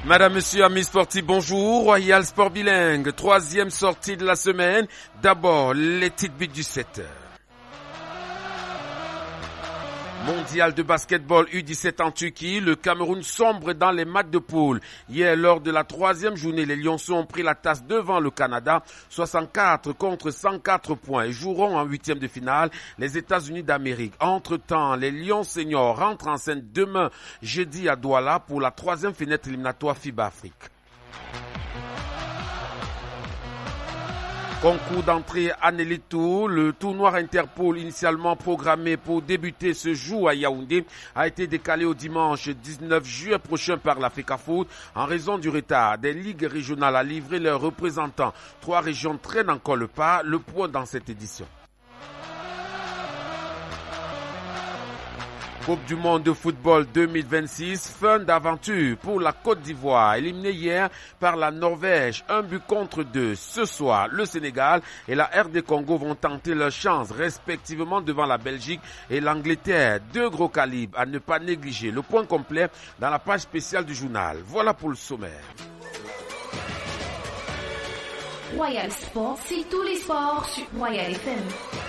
Madame, Monsieur, amis sportifs, bonjour. Royal Sport Bilingue, troisième sortie de la semaine. D'abord, les titres buts du 7h. Mondial de basketball U17 en Turquie, le Cameroun sombre dans les matchs de poule. Hier, lors de la troisième journée, les Lionceaux ont pris la tasse devant le Canada, 64 contre 104 points, et joueront en huitième de finale les États-Unis d'Amérique. Entre-temps, les Lions seniors rentrent en scène demain, jeudi à Douala, pour la troisième fenêtre éliminatoire FIBA Afrique. Concours d'entrée à Nelly Tour, le tournoi Interpol initialement programmé pour débuter ce jour à Yaoundé a été décalé au dimanche 19 juillet prochain par l'Africa Foot en raison du retard des ligues régionales à livrer leurs représentants. 3 régions traînent encore le pas, le point dans cette édition. Coupe du monde de football 2026, fin d'aventure pour la Côte d'Ivoire, éliminée hier par la Norvège, 1-2. Ce soir, le Sénégal et la RD Congo vont tenter leur chance respectivement devant la Belgique et l'Angleterre. 2 gros calibres à ne pas négliger. Le point complet dans la page spéciale du journal. Voilà pour le sommaire. Royal Sport, c'est tous les sports sur Royal FM.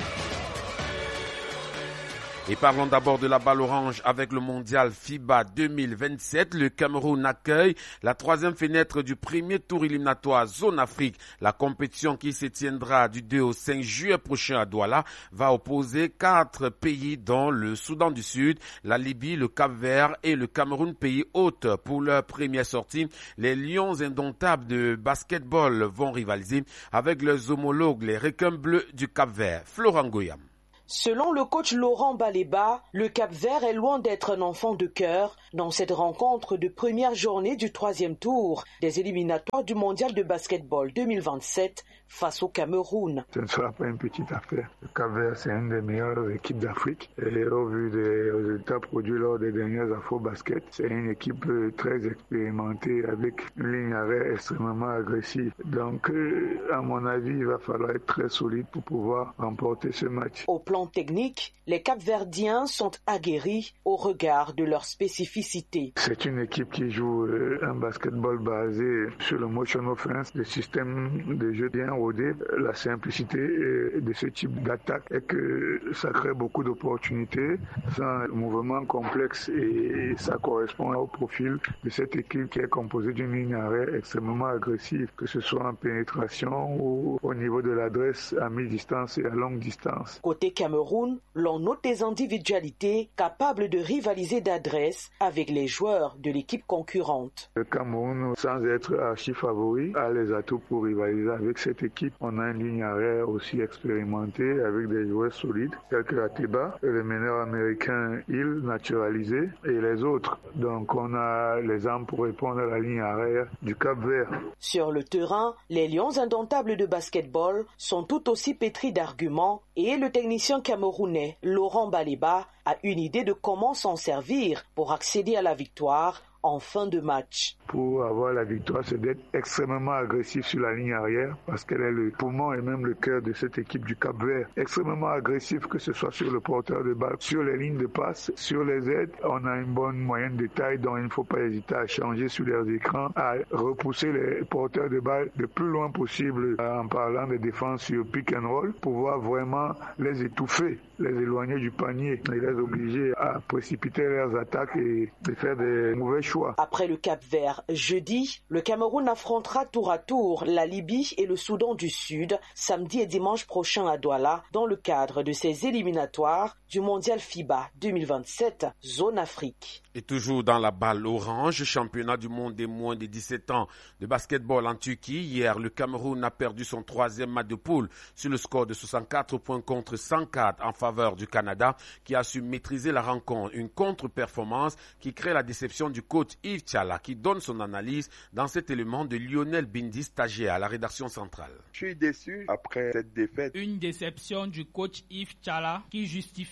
Et parlons d'abord de la balle orange avec le mondial FIBA 2027. Le Cameroun accueille la troisième fenêtre du premier tour éliminatoire Zone Afrique. La compétition qui se tiendra du 2 au 5 juillet prochain à Douala va opposer 4 pays dont le Soudan du Sud, la Libye, le Cap-Vert et le Cameroun, pays hôte. Pour leur première sortie, les Lions indomptables de basketball vont rivaliser avec leurs homologues, les requins bleus du Cap-Vert. Florent Goyam. Selon le coach Laurent Baléba, le Cap-Vert est loin d'être un enfant de cœur dans cette rencontre de première journée du troisième tour des éliminatoires du mondial de basketball 2027 face au Cameroun. Ce ne sera pas une petite affaire. Le Cap-Vert, c'est une des meilleures équipes d'Afrique. Et au vu des résultats produits lors des dernières Afro-Basket, c'est une équipe très expérimentée avec une ligne arrêt extrêmement agressive. Donc, à mon avis, il va falloir être très solide pour pouvoir remporter ce match. Au plan technique, les Cap-Verdiens sont aguerris au regard de leur spécificité. C'est une équipe qui joue un basketball basé sur le motion offense, le système de jeu bien rodé. La simplicité de ce type d'attaque est que ça crée beaucoup d'opportunités sans mouvement complexe et ça correspond au profil de cette équipe qui est composée d'une ligne arrêt extrêmement agressive, que ce soit en pénétration ou au niveau de l'adresse à mi-distance et à longue distance. Côté Cameroun, l'on note des individualités capables de rivaliser d'adresse avec les joueurs de l'équipe concurrente. Le Cameroun, sans être archi favori, a les atouts pour rivaliser avec cette équipe. On a une ligne arrière aussi expérimentée avec des joueurs solides, tels que Ateba, le meneur américain Hill, naturalisé, et les autres. Donc on a les armes pour répondre à la ligne arrière du Cap-Vert. Sur le terrain, les Lions indomptables de basketball sont tout aussi pétris d'arguments et le technicien camerounais Laurent Baléba a une idée de comment s'en servir pour accéder à la victoire en fin de match. Pour avoir la victoire, c'est d'être extrêmement agressif sur la ligne arrière parce qu'elle est le poumon et même le cœur de cette équipe du Cap-Vert. Extrêmement agressif, que ce soit sur le porteur de balle, sur les lignes de passe, sur les aides. On a une bonne moyenne de taille dont il ne faut pas hésiter à changer sur leurs écrans, à repousser les porteurs de balle le plus loin possible en parlant de défense sur pick and roll, pour pouvoir vraiment les étouffer, les éloigner du panier et les obliger à précipiter leurs attaques et de faire des mauvais choix. Après le Cap-Vert, jeudi, le Cameroun affrontera tour à tour la Libye et le Soudan du Sud, samedi et dimanche prochain à Douala, dans le cadre de ces éliminatoires du mondial FIBA 2027, Zone Afrique. Et toujours dans la balle orange, championnat du monde des moins de 17 ans de basketball en Turquie. Hier, le Cameroun a perdu son troisième match de poule sur le score de 64 points contre 104 en faveur du Canada, qui a su maîtriser la rencontre. Une contre-performance qui crée la déception du coach Yves Tchala, qui donne son analyse dans cet élément de Lionel Bindi, stagiaire à la rédaction centrale. Je suis déçu après cette défaite. Une déception du coach Yves Tchala qui justifie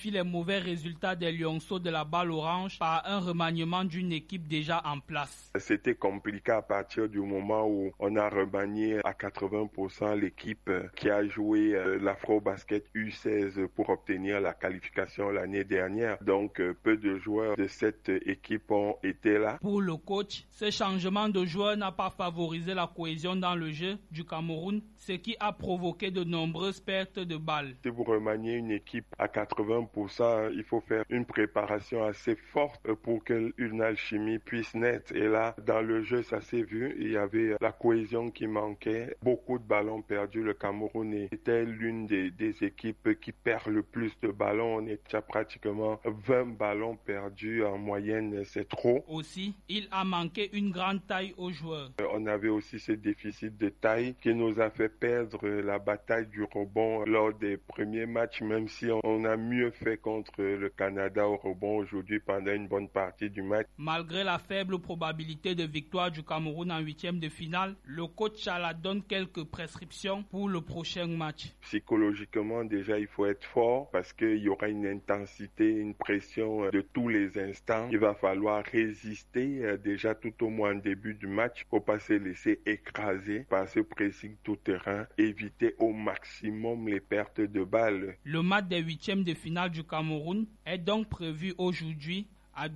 justifie les mauvais résultats des Lionceaux de la Balle Orange par un remaniement d'une équipe déjà en place. C'était compliqué à partir du moment où on a remanié à 80% l'équipe qui a joué l'Afro-Basket U16 pour obtenir la qualification l'année dernière. Donc peu de joueurs de cette équipe ont été là. Pour le coach, ce changement de joueurs n'a pas favorisé la cohésion dans le jeu du Cameroun, ce qui a provoqué de nombreuses pertes de balles. Si vous remaniez une équipe à 80%, il faut faire une préparation assez forte pour qu'une alchimie puisse naître. Et là, dans le jeu, ça s'est vu, il y avait la cohésion qui manquait, beaucoup de ballons perdus. Le Cameroun était l'une des équipes qui perd le plus de ballons. On est à pratiquement 20 ballons perdus en moyenne, c'est trop. Aussi, il a manqué une grande taille aux joueurs. On avait aussi ce déficit de taille qui nous a fait perdre la bataille du rebond lors des premiers matchs, même si on a mieux fait contre le Canada au rebond aujourd'hui pendant une bonne partie du match. Malgré la faible probabilité de victoire du Cameroun en 8e de finale, le coach Chala donne quelques prescriptions pour le prochain match. Psychologiquement, déjà, il faut être fort parce qu'il y aura une intensité, une pression de tous les instants. Il va falloir résister déjà tout au moins en début du match. Il ne faut pas se laisser écraser par ce pressing tout-terrain, éviter au maximum les pertes de balles. Le match des 8e de finale du Cameroun est donc prévu aujourd'hui à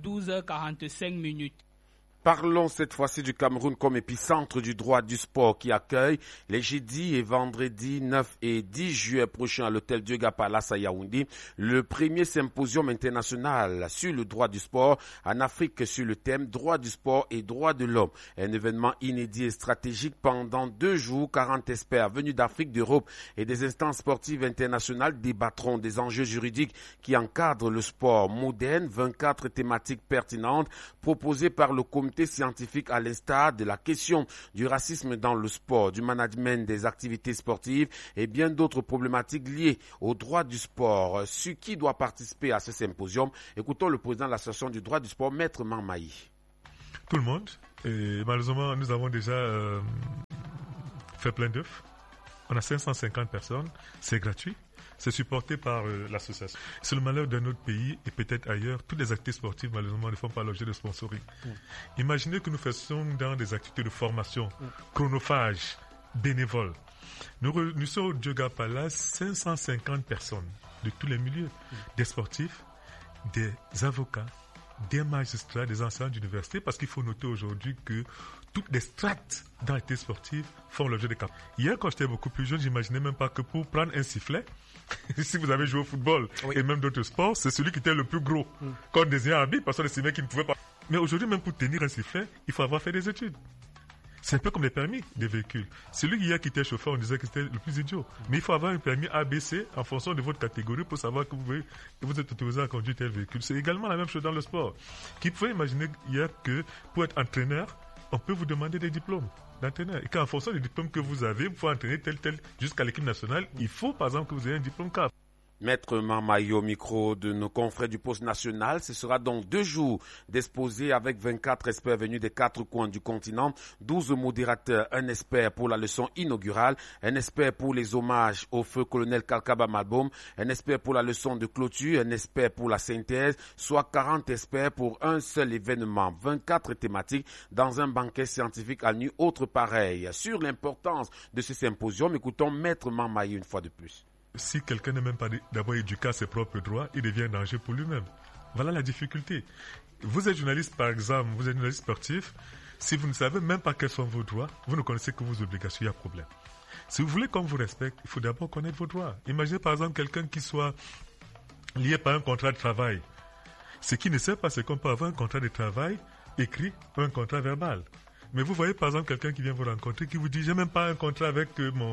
12h45. Parlons cette fois-ci du Cameroun comme épicentre du droit du sport qui accueille les jeudis et vendredis 9 et 10 juillet prochains à l'hôtel Dieuga Palace à Yaoundé le premier symposium international sur le droit du sport en Afrique sur le thème droit du sport et droit de l'homme. Un événement inédit et stratégique pendant 2 jours. 40 experts venus d'Afrique, d'Europe et des instances sportives internationales débattront des enjeux juridiques qui encadrent le sport moderne. 24 thématiques pertinentes proposées par le comité scientifique à l'instar de la question du racisme dans le sport, du management des activités sportives et bien d'autres problématiques liées au droit du sport. Sur qui doit participer à ce symposium? Écoutons le président de l'association du droit du sport, Maître Mamaï. Tout le monde. Et malheureusement, nous avons déjà fait plein d'œufs. On a 550 personnes. C'est gratuit. C'est supporté par l'association. C'est le malheur de notre pays et peut-être ailleurs. Toutes les activités sportives, malheureusement, ne font pas l'objet de sponsoring. Imaginez que nous fassions dans des activités de formation, chronophages, bénévoles. Nous sommes au Dieuga Palace, 550 personnes de tous les milieux, des sportifs, des avocats, des magistrats, des enseignants d'université, parce qu'il faut noter aujourd'hui que toutes les strates dans l'activité sportive font l'objet de cas. Hier, quand j'étais beaucoup plus jeune, j'imaginais même pas que pour prendre un sifflet, si vous avez joué au football et même d'autres sports, c'est celui qui était le plus gros. Quand on désignait un arbitre, parce qu'on estimait qu'il ne pouvait pas. Mais aujourd'hui, même pour tenir un sifflet, il faut avoir fait des études. C'est un peu comme les permis des véhicules. Celui qui était chauffeur, on disait que c'était le plus idiot. Mais il faut avoir un permis ABC en fonction de votre catégorie pour savoir que vous êtes autorisé à conduire tel véhicule. C'est également la même chose dans le sport. Qui pouvait imaginer hier que pour être entraîneur, on peut vous demander des diplômes d'entraîneur. Et qu'en fonction des diplômes que vous avez, vous pouvez entraîner tel, jusqu'à l'équipe nationale. Il faut, par exemple, que vous ayez un diplôme CAF. Maître Mamaï au micro de nos confrères du Poste National. Ce sera donc 2 jours d'exposé avec 24 experts venus des 4 coins du continent, 12 modérateurs, un expert pour la leçon inaugurale, un expert pour les hommages au feu colonel Kalkaba Malboum, un expert pour la leçon de clôture, un expert pour la synthèse, soit 40 experts pour un seul événement, 24 thématiques dans un banquet scientifique à nu autre pareil. Sur l'importance de ce symposium, écoutons Maître Mamaï une fois de plus. Si quelqu'un n'est même pas d'abord éduqué à ses propres droits, il devient un danger pour lui-même. Voilà la difficulté. Vous êtes journaliste, par exemple, vous êtes journaliste sportif. Si vous ne savez même pas quels sont vos droits, vous ne connaissez que vos obligations, il y a problème. Si vous voulez qu'on vous respecte, il faut d'abord connaître vos droits. Imaginez par exemple quelqu'un qui soit lié par un contrat de travail. Ce qui ne sait pas, c'est qu'on peut avoir un contrat de travail écrit ou un contrat verbal. Mais vous voyez par exemple quelqu'un qui vient vous rencontrer qui vous dit « j'ai même pas un contrat avec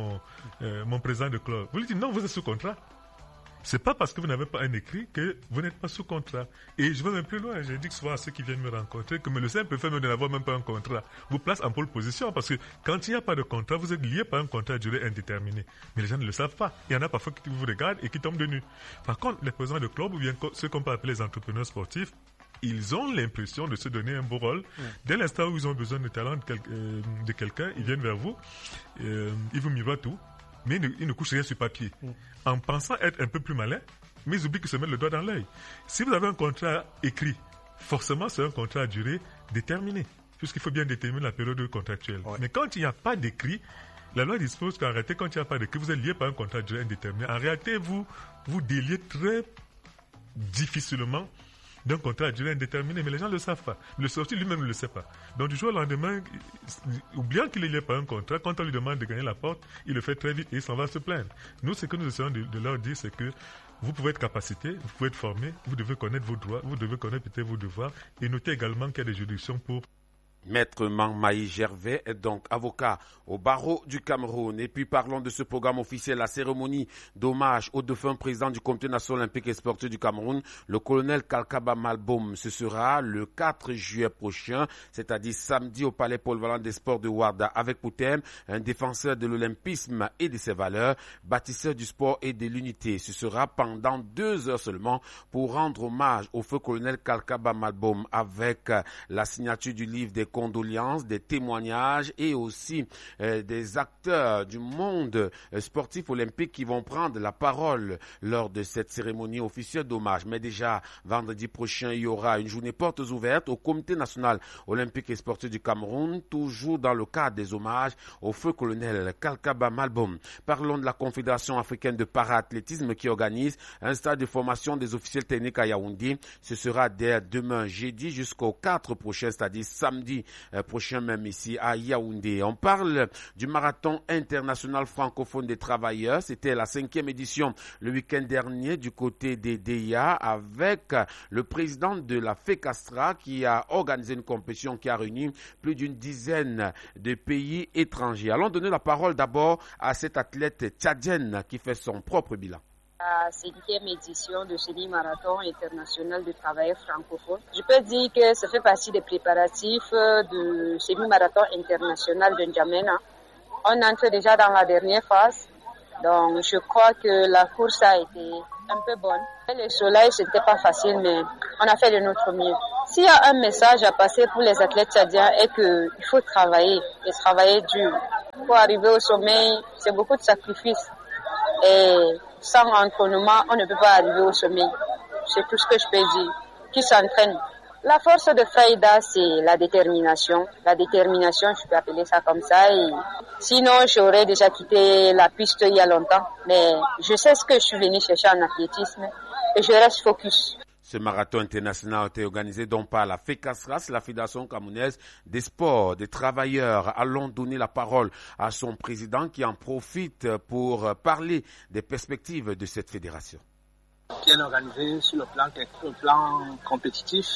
mon président de club ». Vous lui dites « non, vous êtes sous contrat ». C'est pas parce que vous n'avez pas un écrit que vous n'êtes pas sous contrat. Et je vais même plus loin, j'ai dit que souvent à ceux qui viennent me rencontrer que le simple fait de n'avoir même pas un contrat vous place en pole position parce que quand il n'y a pas de contrat, vous êtes lié par un contrat à durée indéterminée. Mais les gens ne le savent pas. Il y en a parfois qui vous regardent et qui tombent de nu. Par contre, les présidents de club ou bien ceux qu'on peut appeler les entrepreneurs sportifs, ils ont l'impression de se donner un beau rôle. Dès l'instant où ils ont besoin de talent de quelqu'un, ils viennent vers vous, ils vous miroitent tout, mais ils ne couchent rien sur papier. En pensant être un peu plus malin, mais ils oublient qu'ils se mettent le doigt dans l'œil. Si vous avez un contrat écrit, forcément c'est un contrat à durée déterminée, puisqu'il faut bien déterminer la période contractuelle. Ouais. Mais quand il n'y a pas d'écrit, la loi dispose qu'en réalité, quand il n'y a pas d'écrit, vous êtes lié par un contrat à durée indéterminée. En réalité, vous déliez très difficilement d'un contrat à durée indéterminée, mais les gens ne le savent pas. Le sorti lui-même ne le sait pas. Donc du jour au lendemain, oubliant qu'il est lié par un contrat, quand on lui demande de gagner la porte, il le fait très vite et il s'en va se plaindre. Nous, ce que nous essayons de leur dire, c'est que vous pouvez être capacité, vous pouvez être formé, vous devez connaître vos droits, vous devez connaître peut-être vos devoirs, et notez également qu'il y a des juridictions pour... Maître Mangmaï Gervais est donc avocat au barreau du Cameroun. Et puis parlons de ce programme officiel, la cérémonie d'hommage au défunt président du Comité national olympique et sportif du Cameroun, le colonel Kalkaba Malboum. Ce sera le 4 juillet prochain, c'est-à-dire samedi au Palais polyvalent des sports de Ouarda, avec pour thème un défenseur de l'olympisme et de ses valeurs, bâtisseur du sport et de l'unité. Ce sera pendant 2 heures seulement pour rendre hommage au feu colonel Kalkaba Malboum, avec la signature du livre des condoléances, des témoignages et aussi des acteurs du monde sportif olympique qui vont prendre la parole lors de cette cérémonie officielle d'hommage. Mais déjà, vendredi prochain, il y aura une journée portes ouvertes au Comité national olympique et sportif du Cameroun, toujours dans le cadre des hommages au feu colonel Kalkaba Malboum. Parlons de la Confédération africaine de para-athlétisme qui organise un stade de formation des officiels techniques à Yaoundé. Ce sera dès demain jeudi jusqu'au 4 prochain, c'est-à-dire samedi prochain même ici à Yaoundé. On parle du marathon international francophone des travailleurs. C'était la 5e édition le week-end dernier du côté des DIA avec le président de la FECASTRA qui a organisé une compétition qui a réuni plus d'une dizaine de pays étrangers. Allons donner la parole d'abord à cette athlète tchadienne qui fait son propre bilan. La 5e édition de semi-marathon international de travailleurs francophones. Je peux dire que ça fait partie des préparatifs de semi-marathon international de N'Djamena. On entre déjà dans la dernière phase, donc je crois que la course a été un peu bonne. Le soleil, c'était pas facile, mais on a fait de notre mieux. S'il y a un message à passer pour les athlètes tchadiens, est qu'il faut travailler, et travailler dur. Pour arriver au sommet, c'est beaucoup de sacrifices. Et sans entraînement, on ne peut pas arriver au sommet. C'est tout ce que je peux dire. Qui s'entraîne. La force de Freyda, c'est la détermination. La détermination, je peux appeler ça comme ça. Et sinon, j'aurais déjà quitté la piste il y a longtemps. Mais je sais ce que je suis venu chercher en athlétisme et je reste focus. Ce marathon international a été organisé donc par la FECASRAS, la Fédération camerounaise des sports des travailleurs. Allons donner la parole à son président qui en profite pour parler des perspectives de cette fédération. Bien organisé sur le plan compétitif.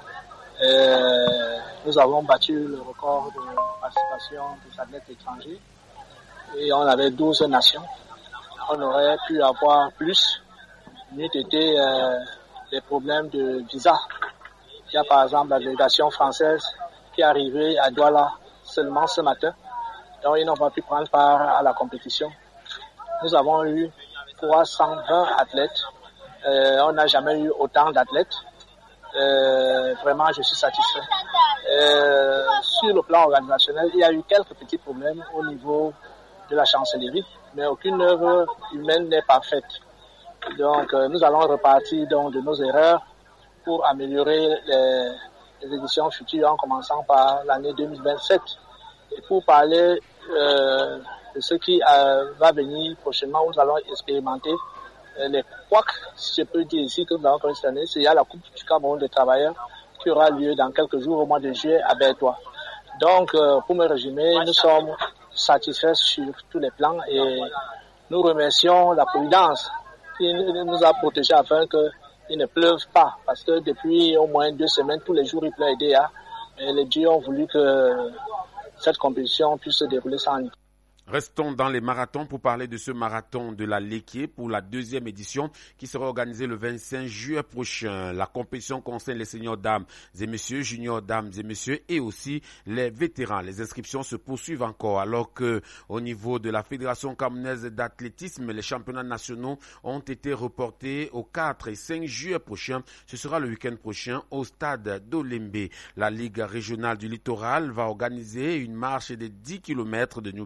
Nous avons battu le record de participation des athlètes étrangers et on avait 12 nations. On aurait pu avoir plus, mieux été des problèmes de visa. Il y a par exemple la délégation française qui est arrivée à Douala seulement ce matin. Donc ils n'ont pas pu prendre part à la compétition. Nous avons eu 320 athlètes. On n'a jamais eu autant d'athlètes. Vraiment, je suis satisfait. Sur le plan organisationnel, il y a eu quelques petits problèmes au niveau de la chancellerie, mais aucune œuvre humaine n'est parfaite. Donc, nous allons repartir donc de nos erreurs pour améliorer les éditions futures en commençant par l'année 2027. Et pour parler de ce qui va venir prochainement, nous allons expérimenter les couacs, si je peux dire ici, que nous allons faire cette année. C'est la Coupe du Cameroun des travailleurs qui aura lieu dans quelques jours au mois de juillet à Bertois. Donc, pour me résumer, nous sommes satisfaits sur tous les plans et nous remercions la Providence qui nous a protégés afin qu'il ne pleuve pas. Parce que depuis au moins 2 semaines, tous les jours, il pleut aider. Et les dieux ont voulu que cette compétition puisse se dérouler sans nous. Restons dans les marathons pour parler de ce marathon de la Léquier pour la 2e édition qui sera organisée le 25 juillet prochain. La compétition concerne les seniors dames et messieurs, juniors dames et messieurs et aussi les vétérans. Les inscriptions se poursuivent encore alors que au niveau de la Fédération camerounaise d'athlétisme, les championnats nationaux ont été reportés au 4 et 5 juillet prochain. Ce sera le week-end prochain au stade d'Olembe. La Ligue régionale du littoral va organiser une marche de 10 km de Nouvelle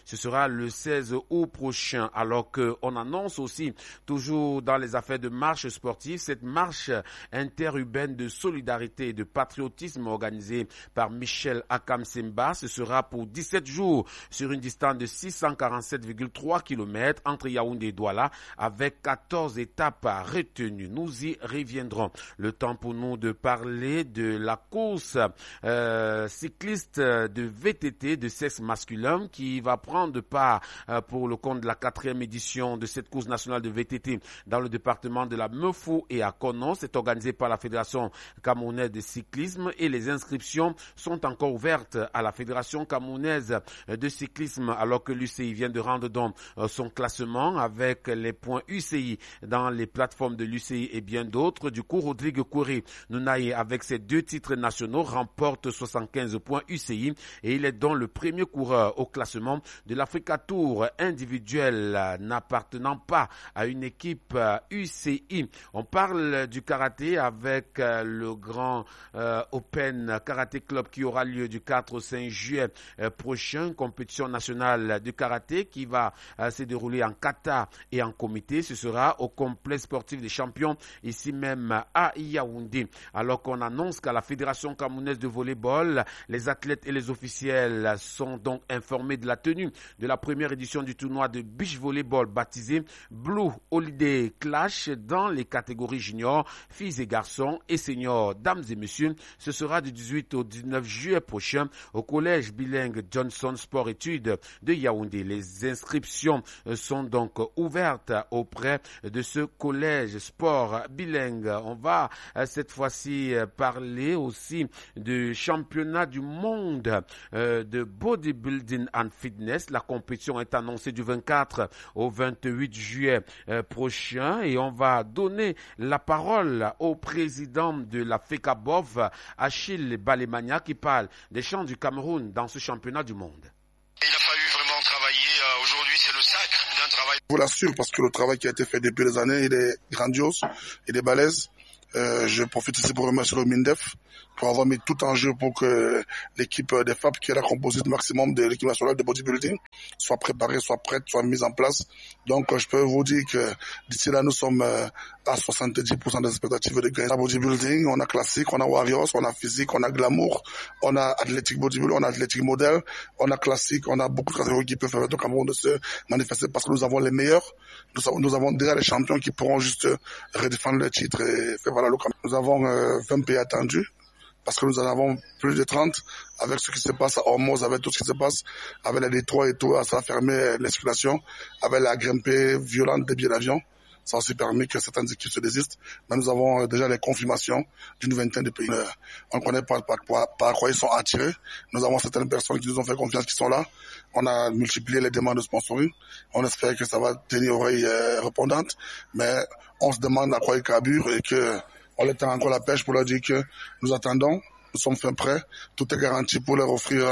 Ce sera le 16 août prochain, alors qu'on annonce aussi, toujours dans les affaires de marche sportive, cette marche interurbaine de solidarité et de patriotisme organisée par Michel Akamsemba. Ce sera pour 17 jours sur une distance de 647,3 km entre Yaoundé et Douala, avec 14 étapes retenues. Nous y reviendrons. Le temps pour nous de parler de la course cycliste de VTT de sexe masculin qui va prendre part pour le compte de la 4e édition de cette course nationale de VTT dans le département de la Meufou et à Konon. C'est organisé par la Fédération camerounaise de cyclisme et les inscriptions sont encore ouvertes à la Fédération camerounaise de cyclisme, alors que l'UCI vient de rendre donc son classement avec les points UCI dans les plateformes de l'UCI et bien d'autres. Du coup, Rodrigue Kouré Nounaye, avec ses 2 titres nationaux, remporte 75 points UCI et il est donc le premier coureur au classement de l'Africa Tour individuel n'appartenant pas à une équipe UCI. On parle du karaté avec le grand Open Karaté Club qui aura lieu du 4 au 5 juillet prochain, compétition nationale de karaté qui va se dérouler en kata et en comité. Ce sera au complexe sportif des champions ici même à Yaoundé. Alors qu'on annonce qu'à la Fédération camerounaise de volleyball, les athlètes et les officiels sont donc informés de la tenue de la première édition du tournoi de beach volleyball baptisé Blue Holiday Clash dans les catégories juniors, filles et garçons et seniors, dames et messieurs. Ce sera du 18 au 19 juillet prochain au collège bilingue Johnson Sport Études de Yaoundé. Les inscriptions sont donc ouvertes auprès de ce collège sport bilingue. On va cette fois-ci parler aussi du championnat du monde de bodybuilding and fitness. La compétition est annoncée du 24 au 28 juillet prochain et on va donner la parole au président de la FECABOV, Achille Balemania, qui parle des champs du Cameroun dans ce championnat du monde. Il a fallu vraiment travailler. Aujourd'hui, c'est le sacre d'un travail. Je vous l'assure, parce que le travail qui a été fait depuis des années, il est grandiose, il est balèze. Je profite ici pour remercier le MINDEF pour avoir mis tout en jeu pour que l'équipe des FAP, qui est la composite maximum de l'équipe nationale de bodybuilding, soit préparée, soit prête, soit mise en place. Donc, je peux vous dire que d'ici là, nous sommes à 70% des expectatives de gagner. On a bodybuilding, on a classique, on a warriors, on a physique, on a glamour, on a athlétique bodybuilding, on a athlétique modèle, on a classique, on a beaucoup de catégories qui peuvent permettre au Cameroun de se manifester parce que nous avons les meilleurs. Nous avons déjà les champions qui pourront juste redéfendre le titre et faire valoir le Cameroun. Nous avons 20 pays attendus, parce que nous en avons plus de 30, avec ce qui se passe à Hormuz, avec tout ce qui se passe, avec les détroits et tout, ça a fermé les circulations, avec la grimpée violente des billets d'avion. Ça a aussi permis que certaines équipes se désistent. Mais nous avons déjà les confirmations d'une vingtaine de pays. On ne connaît pas par quoi ils sont attirés. Nous avons certaines personnes qui nous ont fait confiance, qui sont là. On a multiplié les demandes de sponsoring. On espère que ça va tenir oreille répondante. Mais on se demande à quoi ils carburent et que on les tend encore la pêche pour leur dire que nous attendons, nous sommes fin prêts, tout est garanti pour leur offrir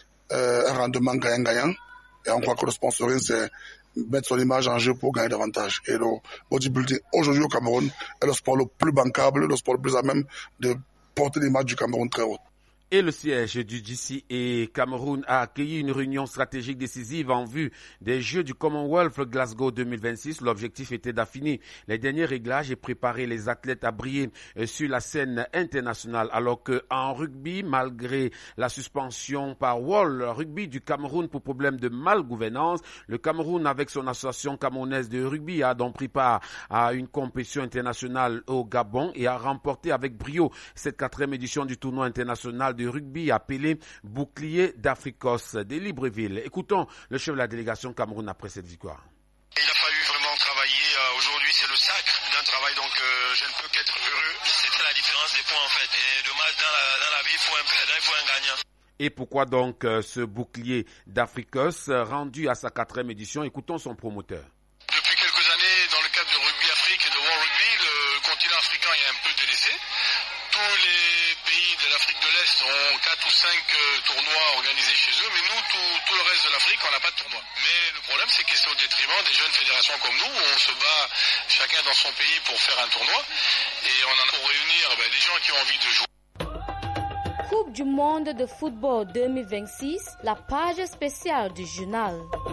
un rendement gagnant-gagnant. Et on croit que le sponsoring, c'est mettre son image en jeu pour gagner davantage. Et le bodybuilding aujourd'hui au Cameroun est le sport le plus bancable, le sport le plus à même de porter l'image du Cameroun très haute. Et le siège du GC et Cameroun a accueilli une réunion stratégique décisive en vue des Jeux du Commonwealth Glasgow 2026. L'objectif était d'affiner les derniers réglages et préparer les athlètes à briller sur la scène internationale. Alors qu'en rugby, malgré la suspension par World Rugby du Cameroun pour problème de malgouvernance, le Cameroun, avec son association camerounaise de rugby, a donc pris part à une compétition internationale au Gabon et a remporté avec brio cette 4e édition du tournoi international de rugby appelé Bouclier d'Africos de Libreville. Écoutons le chef de la délégation Cameroun après cette victoire. Il a fallu vraiment travailler. Aujourd'hui, c'est le sacre d'un travail, donc je ne peux qu'être heureux. C'était la différence des points en fait. Et dommage, dans la vie, il faut un perdant, il faut un gagnant. Et pourquoi donc ce Bouclier d'Africos rendu à sa 4e édition? Écoutons son promoteur. Depuis quelques années, dans le cadre de Rugby Afrique et de World Rugby, le continent africain est un peu délaissé. Tous les pays de l'Afrique de l'Est ont 4 ou 5 tournois organisés chez eux, mais nous, tout le reste de l'Afrique, on n'a pas de tournoi. Mais le problème, c'est que c'est au détriment des jeunes fédérations comme nous, où on se bat chacun dans son pays pour faire un tournoi, et on en a pour réunir les gens qui ont envie de jouer. Coupe du monde de football 2026, la page spéciale du journal.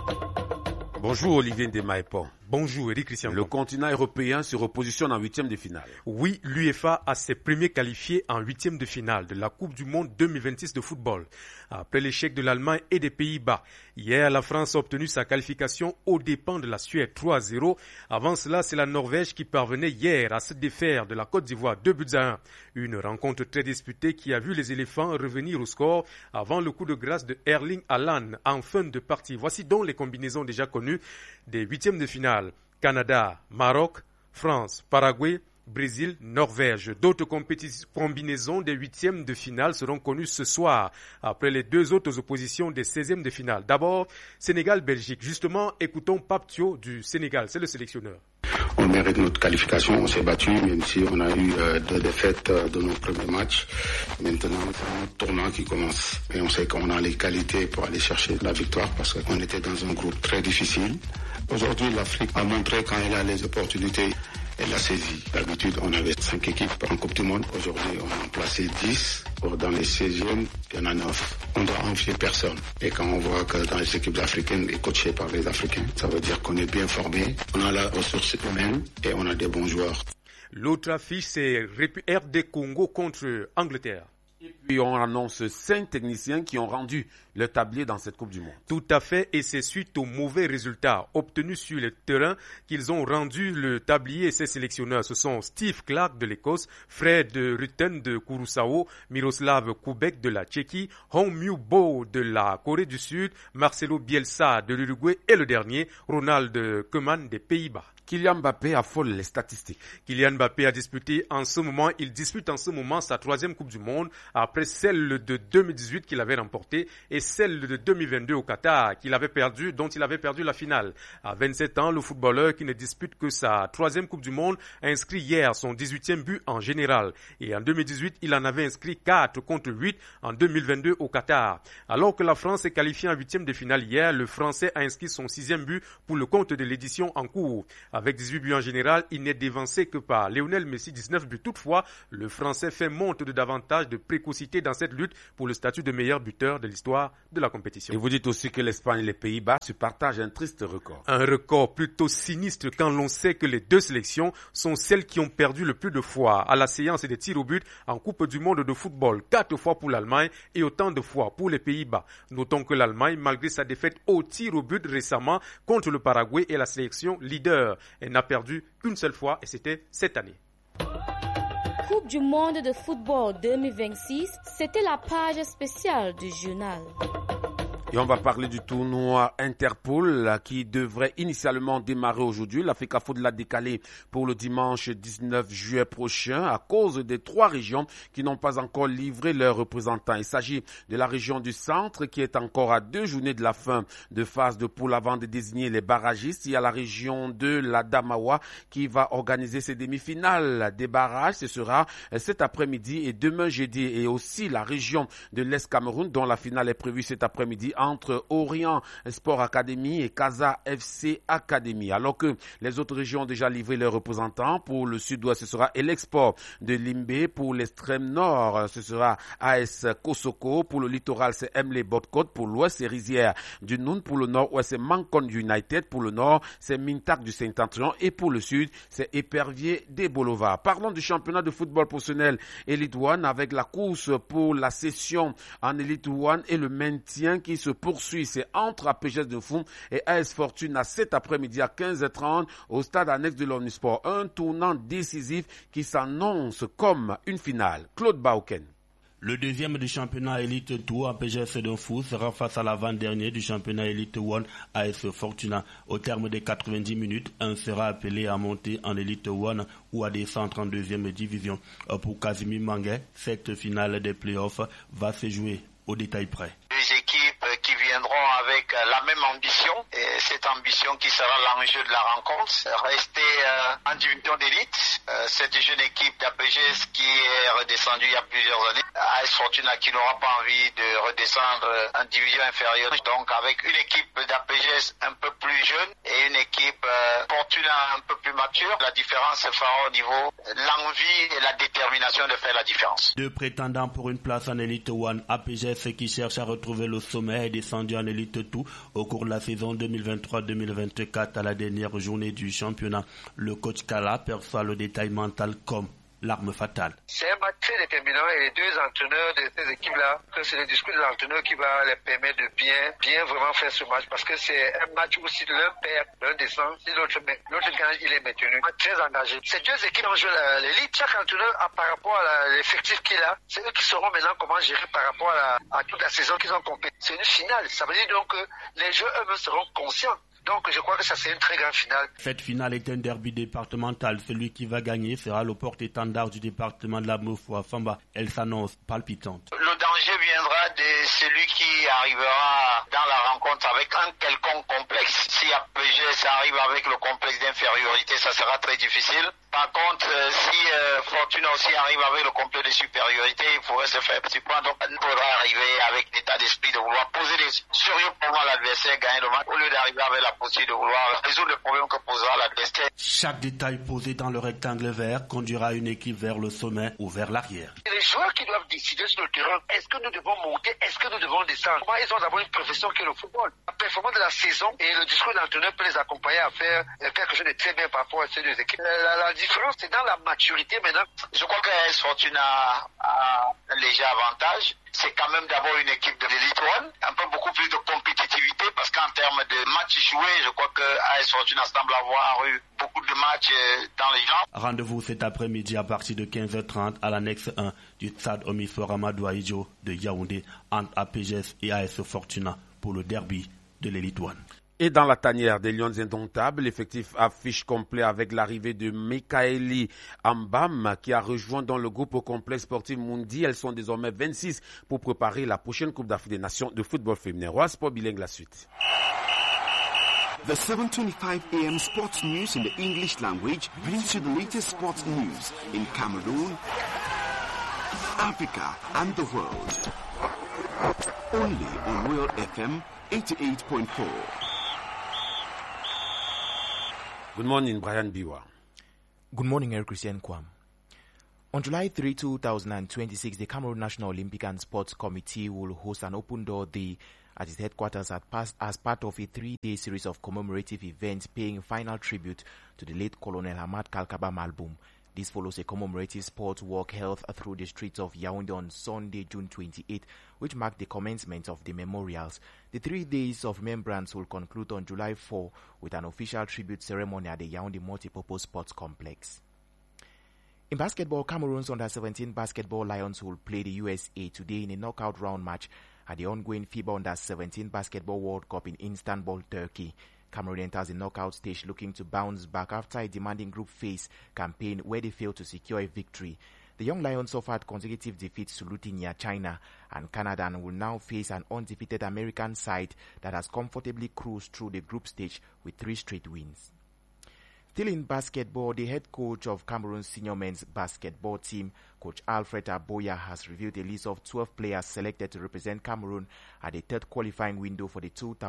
Bonjour Olivier Ndemaepon. Bonjour Eric Christian. Le continent européen se repositionne en huitième de finale. Oui, l'UEFA a ses premiers qualifiés en huitième de finale de la Coupe du monde 2026 de football. Après l'échec de l'Allemagne et des Pays-Bas, hier la France a obtenu sa qualification aux dépens de la Suède 3-0. Avant cela, c'est la Norvège qui parvenait hier à se défaire de la Côte d'Ivoire 2-1. Une rencontre très disputée qui a vu les éléphants revenir au score avant le coup de grâce de Erling Haaland en fin de partie. Voici donc les combinaisons déjà connues des huitièmes de finale. Canada, Maroc, France, Paraguay, Brésil, Norvège. D'autres combinaisons des huitièmes de finale seront connues ce soir, après les deux autres oppositions des 16e de finale. D'abord, Sénégal-Belgique. Justement, écoutons Pape Thio du Sénégal, c'est le sélectionneur. On mérite notre qualification, on s'est battu, même si on a eu 2 défaites dans nos premiers matchs. Maintenant, c'est notre tournoi qui commence. Et on sait qu'on a les qualités pour aller chercher la victoire parce qu'on était dans un groupe très difficile. Aujourd'hui, l'Afrique a montré quand elle a les opportunités, elle a saisi. D'habitude, on avait 5 équipes en Coupe du Monde. Aujourd'hui, on a placé 10. Dans les 16e, il y en a 9. On ne doit envier personne. Et quand on voit que dans les équipes africaines et coachées par les Africains, ça veut dire qu'on est bien formé, on a la ressource humaine et on a des bons joueurs. L'autre affiche, c'est RD Congo contre Angleterre. Et puis on annonce 5 techniciens qui ont rendu le tablier dans cette Coupe du Monde. Tout à fait, et c'est suite aux mauvais résultats obtenus sur le terrain qu'ils ont rendu le tablier. Ces sélectionneurs, ce sont Steve Clark de l'Écosse, Fred Rutten de Curaçao, Miroslav Kubek de la Tchéquie, Hong Myu-bo de la Corée du Sud, Marcelo Bielsa de l'Uruguay et le dernier, Ronald Koeman des Pays-Bas. Kylian Mbappé affole les statistiques. Kylian Mbappé il dispute en ce moment sa 3e Coupe du Monde après celle de 2018 qu'il avait remportée et celle de 2022 au Qatar dont il avait perdu la finale. À 27 ans, le footballeur qui ne dispute que sa 3e Coupe du Monde a inscrit hier son 18e but en général. Et en 2018, il en avait inscrit 4 contre 8 en 2022 au Qatar. Alors que la France est qualifiée en 8e de finale hier, le Français a inscrit son 6e but pour le compte de l'édition en cours. Avec 18 buts en général, il n'est dévancé que par Lionel Messi, 19 buts. Toutefois, le Français fait montre de davantage de précocité dans cette lutte pour le statut de meilleur buteur de l'histoire de la compétition. Et vous dites aussi que l'Espagne et les Pays-Bas se partagent un triste record. Un record plutôt sinistre quand l'on sait que les deux sélections sont celles qui ont perdu le plus de fois à la séance des tirs au but en Coupe du monde de football. 4 fois pour l'Allemagne et autant de fois pour les Pays-Bas. Notons que l'Allemagne, malgré sa défaite au tir au but récemment contre le Paraguay, est la sélection leader. Elle n'a perdu qu'une seule fois et c'était cette année. Coupe du monde de football 2026, c'était la page spéciale du journal. Et on va parler du tournoi Interpol qui devrait initialement démarrer aujourd'hui. L'Africa Foot l'a décalé pour le dimanche 19 juillet prochain à cause des 3 régions qui n'ont pas encore livré leurs représentants. Il s'agit de la région du centre qui est encore à 2 journées de la fin de phase de poule avant de désigner les barragistes. Il y a la région de l'Adamawa qui va organiser ses demi-finales des barrages. Ce sera cet après-midi et demain jeudi. Et aussi la région de l'Est Cameroun dont la finale est prévue cet après-midi entre Orient Sport Academy et Casa FC Academy. Alors que les autres régions ont déjà livré leurs représentants. Pour le sud-ouest, ce sera l'Export de Limbe. Pour l'extrême nord, ce sera AS Kosoko. Pour le littoral, c'est Emle Botcode. Pour l'ouest, c'est Rizière du Noun. Pour le nord-ouest, c'est Mancon United. Pour le nord, c'est Mintak du Saint-Antoine. Et pour le sud, c'est Épervier des Bolova. Parlons du championnat de football professionnel Elite One avec la course pour la session en Elite One et le maintien qui se poursuit. C'est entre APGS de Fou et AS Fortune à cet après-midi à 15h30 au stade annexe de l'Omnisport. Un tournant décisif qui s'annonce comme une finale. Claude Bauken. Le deuxième du championnat Elite Tour, APGS de Fou, sera face à l'avant-dernier du championnat Elite One, AS Fortuna. Au terme des 90 minutes, un sera appelé à monter en Elite One ou à descendre en deuxième division. Pour Casimir Manguet, cette finale des playoffs va se jouer au détail près. Deux équipes qui viendront avec la même ambition, et cette ambition qui sera l'enjeu de la rencontre, rester en division d'élite. Cette jeune équipe d'APGS qui est redescendue il y a plusieurs années AS Fortuna qui n'aura pas envie de redescendre en division inférieure. Donc avec une équipe d'APGS un peu plus jeune et une équipe Fortuna un peu plus mature, la différence se fera au niveau l'envie et la détermination de faire la différence. Deux prétendants pour une place en Elite One, APGS qui cherche à retrouver le sommet est descendu en Elite 2 au cours de la saison 2023-2024 à la dernière journée du championnat. Le coach Kala perçoit le détail mental comme l'arme fatale. C'est un match très déterminant et les deux entraîneurs de ces équipes-là, c'est le discours de l'entraîneur qui va les permettre de bien vraiment faire ce match parce que c'est un match où si l'un perd, l'un descend, si l'autre gagne, il est maintenu. Très engagé. Ces deux équipes ont joué l'élite. Chaque entraîneur a par rapport à l'effectif qu'il a, c'est eux qui sauront maintenant comment gérer par rapport à toute la saison qu'ils ont compété. C'est une finale. Ça veut dire donc que les joueurs eux-mêmes seront conscients. Donc je crois que ça c'est une très grande finale. Cette finale est un derby départemental. Celui qui va gagner sera le porte-étendard du département de la Mofouafamba. Elle s'annonce palpitante. Le danger viendra de celui qui arrivera dans la rencontre avec un quelconque complexe. Si APGS arrive avec le complexe d'infériorité, ça sera très difficile. Par contre, si Fortuna aussi arrive avec le complexe de supériorité, il pourrait se faire surprendre. Donc, il faudra arriver avec l'état d'esprit de vouloir poser des sérieux problèmes à l'adversaire, gagner le match, au lieu d'arriver avec la possibilité de vouloir résoudre le problème que posera l'adversaire. Chaque détail posé dans le rectangle vert conduira une équipe vers le sommet ou vers l'arrière. Les joueurs qui doivent décider sur le terrain, est-ce que nous devons monter, est-ce que nous devons descendre? Ils ont d'abord une profession qui est le football. La performance de la saison et le discours de l'entraîneur peut les accompagner à faire quelque chose de très bien par rapport à ces deux équipes. La différence, c'est dans la maturité maintenant. Je crois que AS Fortuna a un léger avantage. C'est quand même d'abord une équipe de l'Elite One, un peu beaucoup plus de compétitivité parce qu'en termes de matchs joués, je crois que AS Fortuna semble avoir eu beaucoup de matchs dans les jambes. Rendez-vous cet après-midi à partir de 15h30 à l'annexe 1 du Stade Omifor Amadou Ahidjo de Yaoundé entre APGS et AS Fortuna pour le derby de l'Elite One. Et dans la tanière des Lions indomptables, l'effectif affiche complet avec l'arrivée de Mikaeli Ambam qui a rejoint dans le groupe au complexe sportif Mundi. Elles sont désormais 26 pour préparer la prochaine Coupe d'Afrique des Nations de football féminin. Roi Sport bilingue la suite. The 7:25 a.m. sports news in the English language brings you the latest sports news in Cameroon, Africa and the world. Only on World FM 88.4. Good morning, Brian Biwa. Good morning, Eric Christian Kwam. On July 3, 2026, the Cameroon National Olympic and Sports Committee will host an open door day at its headquarters as part of a 3-day series of commemorative events paying final tribute to the late Colonel Ahmad Kalkaba Malboum. This follows a commemorative sports walk held through the streets of Yaoundé on Sunday, June 28, which marked the commencement of the memorials. The 3 days of remembrance will conclude on July 4 with an official tribute ceremony at the Yaoundé Multipurpose Sports Complex. In basketball, Cameroon's Under-17 basketball Lions will play the USA today in a knockout round match at the ongoing FIBA Under-17 Basketball World Cup in Istanbul, Turkey. Cameroon enters the knockout stage looking to bounce back after a demanding group phase campaign where they failed to secure a victory. The Young Lions suffered consecutive defeats to Lithuania, China, and Canada and will now face an undefeated American side that has comfortably cruised through the group stage with 3 straight wins. Still in basketball, the head coach of Cameroon's senior men's basketball team, Coach Alfred Aboya, has revealed a list of 12 players selected to represent Cameroon at the third qualifying window for the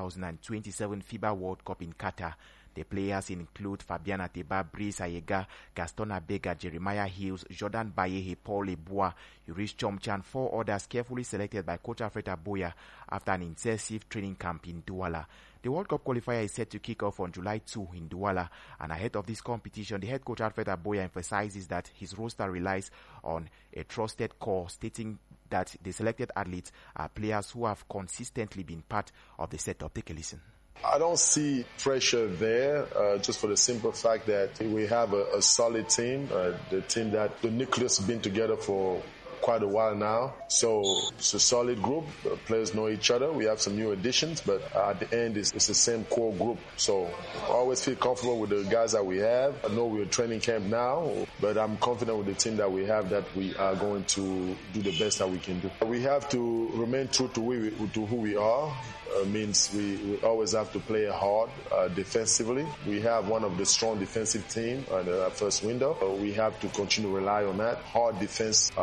2027 FIBA World Cup in Qatar. The players include Fabian Ateba, Brice Ayega, Gaston Abega, Jeremiah Hills, Jordan Bayehe, Paul Lebois, Yurish Chomchan, 4 others carefully selected by Coach Alfred Aboya after an intensive training camp in Douala. The World Cup qualifier is set to kick off on July 2 in Douala, and ahead of this competition, the head coach Alfred Aboya emphasizes that his roster relies on a trusted core, stating that the selected athletes are players who have consistently been part of the setup. Take a listen. I don't see pressure there, just for the simple fact that we have a solid team, the team that the nucleus has been together for quite a while now. So it's a solid group. Players know each other. We have some new additions, but at the end, it's the same core group. So I always feel comfortable with the guys that we have. I know we're training camp now, but I'm confident with the team that we have that we are going to do the best that we can do. We have to remain true to who we are. Means we always have to play hard defensively. We have one of the strong defensive teams in the first window. We have to continue to rely on that hard defense, and then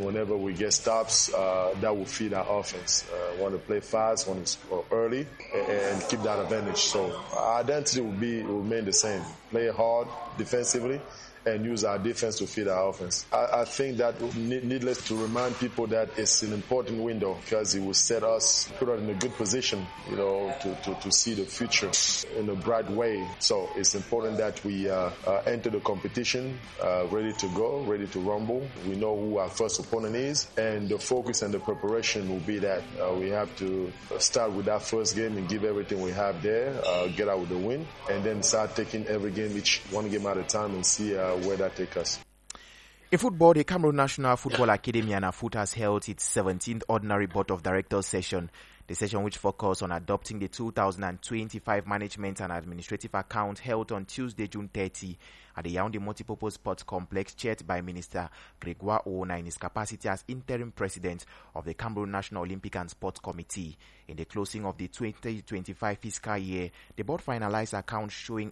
then whenever we get stops, that will feed our offense. Want to play fast, want to score early, and keep that advantage. So our identity will remain the same. Play hard defensively and use our defense to feed our offense. I think that needless to remind people that it's an important window because it will put us in a good position, to see the future in a bright way. So it's important that we enter the competition ready to go, ready to rumble. We know who our first opponent is, and the focus and the preparation will be that we have to start with that first game and give everything we have there, get out with the win, and then start taking every game, one game at a time, and see where that takes us. In football, the Cameroon National Football Academy (ANAFOOT) has held its 17th Ordinary Board of Directors session. The session, which focused on adopting the 2025 Management and Administrative Account, held on Tuesday, June 30, at the Yaoundé Multipurpose Sports Complex, chaired by Minister Gregoire Ouna in his capacity as interim president of the Cameroon National Olympic and Sports Committee. In the closing of the 2025 fiscal year, the board finalized accounts showing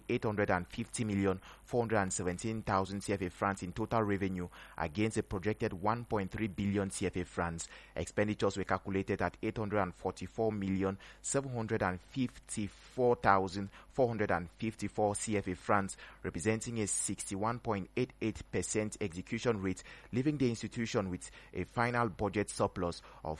850,417,000 CFA francs in total revenue against a projected 1.3 billion CFA francs. Expenditures were calculated at 844,754,454 CFA francs, representing a 61.88% execution rate, leaving the institution with a final budget surplus of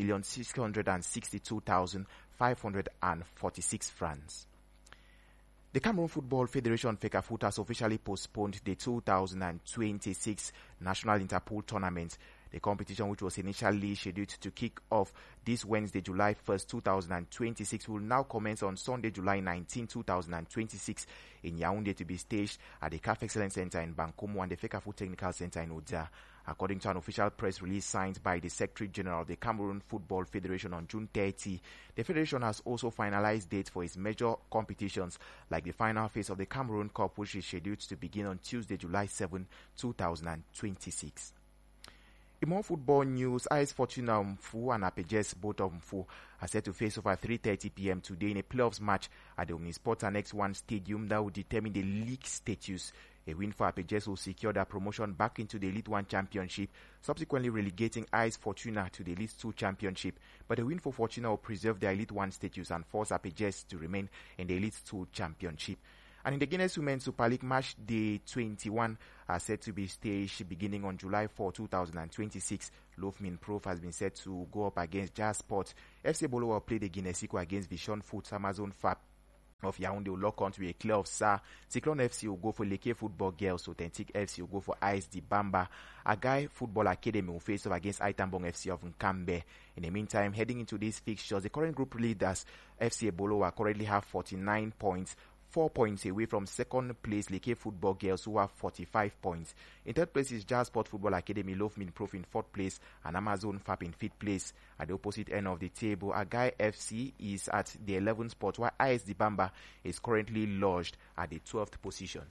5,662,546 francs. The Cameroon Football Federation (FECAFOOT) has officially postponed the 2026 National Interpol Tournament. The competition, which was initially scheduled to kick off this Wednesday, July 1st, 2026, will now commence on Sunday, July 19, 2026, in Yaoundé, to be staged at the CAF Excellence Center in Bankomo and the FECAFOOT Technical Center in Oudia. According to an official press release signed by the Secretary General of the Cameroon Football Federation on June 30, the Federation has also finalized dates for its major competitions, like the final phase of the Cameroon Cup, which is scheduled to begin on Tuesday, July 7, 2026. In more football news, AS Fortuna Mfu and Apejes, both of Mfu, are set to face off at 3:30 p.m. today in a playoffs match at the Omnisports Annex 1 Stadium that will determine the league status. A win for Apejes will secure their promotion back into the Elite 1 Championship, subsequently relegating AS Fortuna to the Elite 2 Championship. But a win for Fortuna will preserve their Elite 1 status and force Apejes to remain in the Elite 2 Championship. And in the Guinness Women's Super League, match day 21 are set to be staged beginning on July 4, 2026. Lofmin Prof has been set to go up against Jazz Sport. FC Bolo will play the Guinnessico against Vision Foods. Amazon Fab of Yaoundé will lock on to a clear of Sa. Cyclone FC will go for Leke Football Girls. Authentic FC will go for ISD Bamba. Agai Football Academy will face off against Aitambong FC of Nkambe. In the meantime, heading into these fixtures, the current group leaders, FC Bolo, currently have 49 points. 4 points away from second place Leke Football Girls, who have 45 points. In third place is Jazz Sport Football Academy, Lofmin Prof in fourth place, and Amazon Fab in fifth place. At the opposite end of the table, Agai FC is at the 11th spot, while ISD Bamba is currently lodged at the 12th position.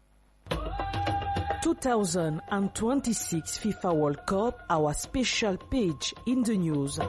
2026 FIFA World Cup, our special page in the news.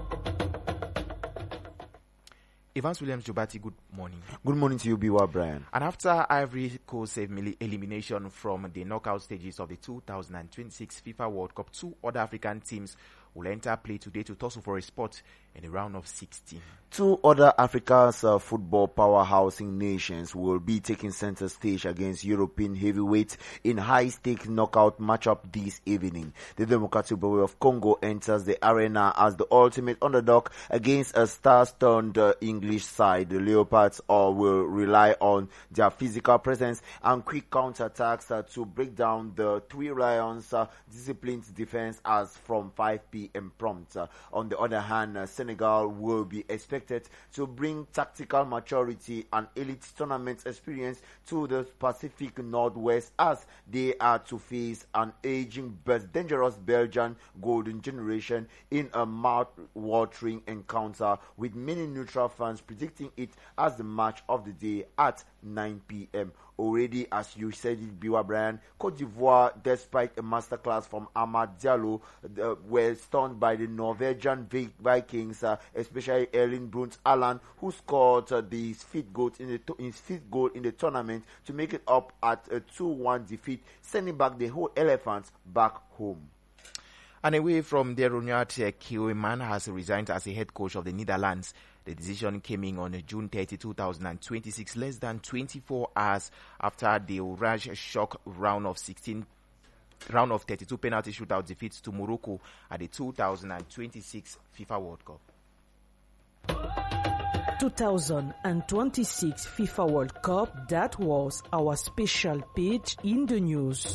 Evans Williams Jobati, good morning. Good morning to you, Biwa Brian. And after Ivory Coast elimination from the knockout stages of the 2026 FIFA World Cup, two other African teams will enter play today to tussle for a spot in the round of 16. Two other Africa's football powerhousing nations will be taking center stage against European heavyweights in high-stake knockout matchup this evening. The Democratic Republic of Congo enters the arena as the ultimate underdog against a star-studded English side. The Leopards will rely on their physical presence and quick counterattacks to break down the Three Lions' disciplined defense as from 5 p.m. prompt. On the other hand, Senegal will be expected to bring tactical maturity and elite tournament experience to the Pacific Northwest as they are to face an aging but dangerous Belgian golden generation in a mouth-watering encounter, with many neutral fans predicting it as the match of the day at 9 p.m. Already, as you said it, Biwa Brian, Cote d'Ivoire, despite a masterclass from Amad Diallo, were stunned by the Norwegian Vikings, especially Erling Brunt Haaland, who scored his fifth goal in the tournament to make it up at a 2-1 defeat, sending back the whole Elephants back home. And away from there, Ronald Koeman has resigned as a head coach of the Netherlands. The decision came in on June 30, 2026, less than 24 hours after the Orange shock round of 32 penalty shootout defeats to Morocco at the 2026 FIFA World Cup. 2026 FIFA World Cup, that was our special page in the news.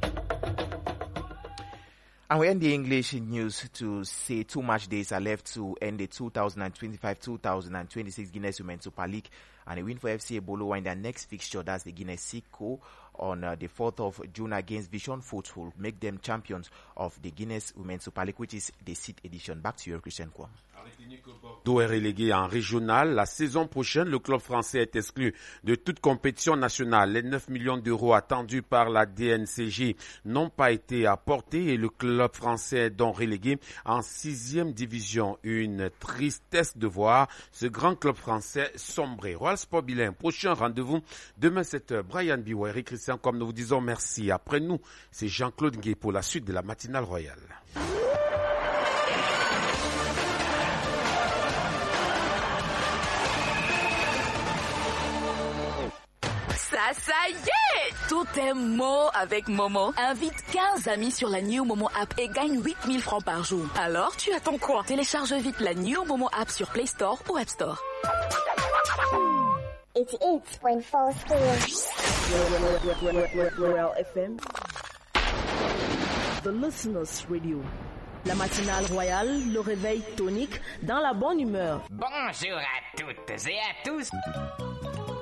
And we end the English news to say 2 match days are left to end the 2025-2026 Guinness Women's Super League, and a win for FC Ebolo in their next fixture, that's the Guinness Siko, on the 4th of June against Vision Foods, will make them champions of the Guinness Women's Super League, which is the 6th edition. Back to you, Christian Kwam. Bordeaux est relégué en régional. La saison prochaine, le club français est exclu de toute compétition nationale. Les 9 millions d'euros attendus par la DNCG n'ont pas été apportés et le club français est donc relégué en 6e division. Une tristesse de voir ce grand club français sombrer. Royal Sport Bilan, prochain rendez-vous demain 7h. Brian Biwari, Christian, comme nous vous disons merci. Après nous, c'est Jean-Claude Gué pour la suite de la matinale royale. Ça y est! Tout est mot avec Momo. Invite 15 amis sur la New Momo app et gagne 8000 francs par jour. Alors, tu attends quoi? Télécharge vite la New Momo app sur Play Store ou App Store. 88.4 Royal FM. The Listeners Radio. La matinale royale, le réveil tonique dans la bonne humeur. Bonjour à toutes et à tous.